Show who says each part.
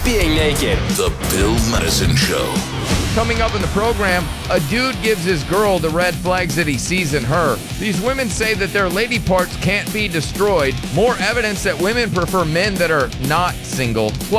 Speaker 1: being naked.
Speaker 2: The Bill Madison Show.
Speaker 3: Coming up in the program, a dude gives his girl the red flags that he sees in her. These women say that their lady parts can't be destroyed. More evidence that women prefer men that are not single.